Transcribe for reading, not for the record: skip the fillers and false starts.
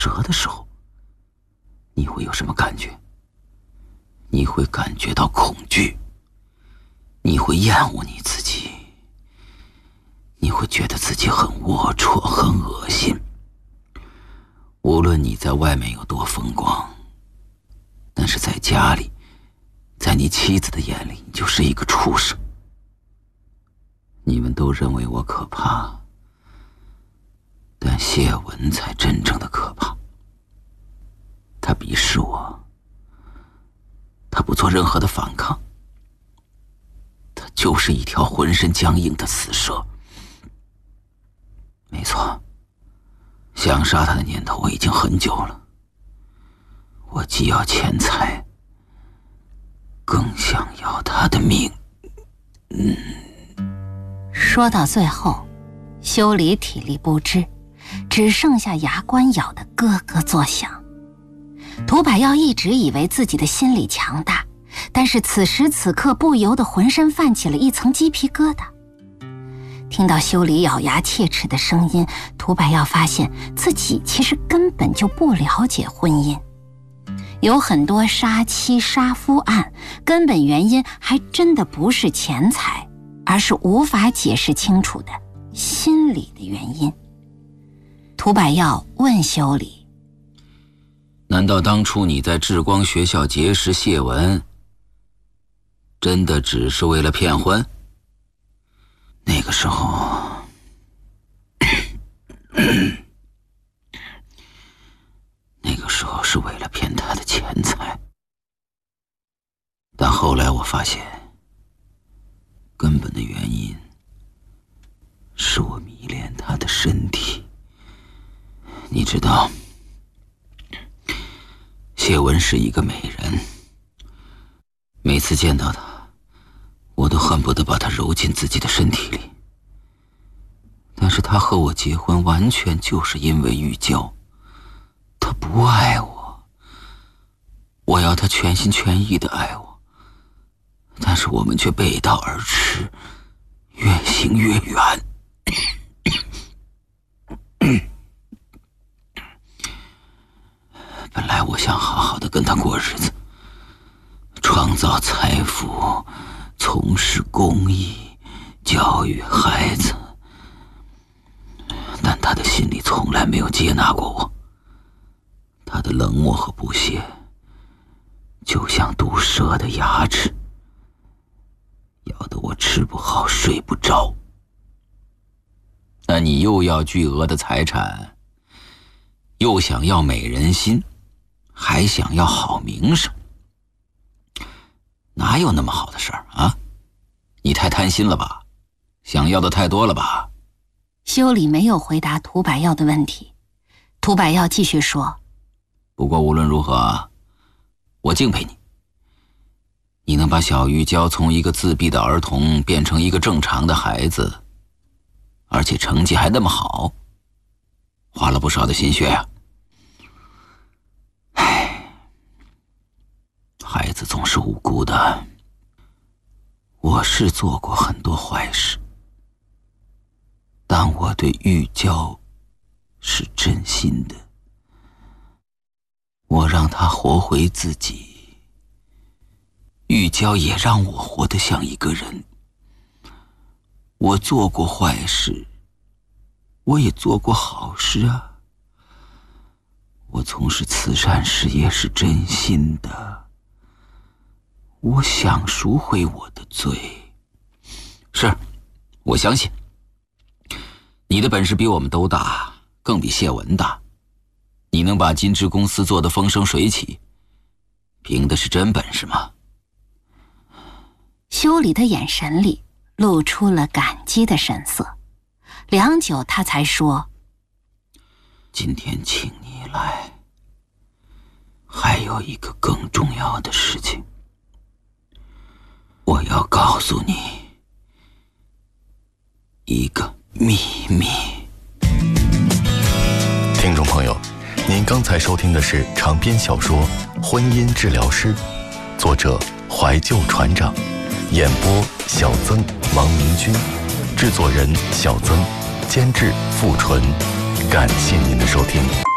折的时候，你会有什么感觉？你会感觉到恐惧，你会厌恶你自己，你会觉得自己很龌龊，很恶心。无论你在外面有多风光，但是在家里，在你妻子的眼里，你就是一个畜生。你们都认为我可怕，但谢文才真正的可怕。他鄙视我，他不做任何的反抗，他就是一条浑身僵硬的死蛇。没错，想杀他的念头我已经很久了。我既要钱财，更想要他的命。 说到最后，修理体力不支，只剩下牙关咬得咯咯作响。涂百耀一直以为自己的心理强大，但是此时此刻不由得浑身泛起了一层鸡皮疙瘩。听到修理咬牙切齿的声音，涂百耀发现自己其实根本就不了解婚姻。有很多杀妻杀夫案，根本原因还真的不是钱财，而是无法解释清楚的心理的原因。涂百耀问修理： 难道当初你在智光学校结识谢文，真的只是为了骗婚？那个时候是为了骗他的钱财，但后来我发现根本的原因是我迷恋他的身体。你知道，谢文是一个美人，每次见到她，我都恨不得把她揉进自己的身体里。但是她和我结婚完全就是因为欲交，她不爱我，我要她全心全意地爱我，但是我们却背道而驰，越行越远。本来我想好好的跟她过日子，创造财富，从事公益，教育孩子，但他的心里从来没有接纳过我。他的冷漠和不屑就像毒蛇的牙齿，咬得我吃不好睡不着。那你又要巨额的财产，又想要美人心，还想要好名声，哪有那么好的事儿啊？你太贪心了吧，想要的太多了吧？ 修理没有回答涂百耀的问题。涂百耀继续说： 不过无论如何，我敬佩你。你能把小玉娇从一个自闭的儿童变成一个正常的孩子，而且成绩还那么好，花了不少的心血啊。孩子总是无辜的，我是做过很多坏事，但我对玉娇是真心的。我让她活回自己，玉娇也让我活得像一个人。我做过坏事，我也做过好事啊。我从事慈善事业是真心的，我想赎回我的罪。是，我相信你的本事比我们都大，更比谢文大。你能把金枝公司做得风生水起，凭的是真本事吗？ 修理的眼神里露出了感激的神色，良久他才说： 今天请你来，还有一个更重要的事情，我要告诉你一个秘密。 听众朋友，您刚才收听的是长篇小说《婚姻治疗师》，作者怀旧船长，演播小曾、王明君，制作人小曾，监制付纯。感谢您的收听。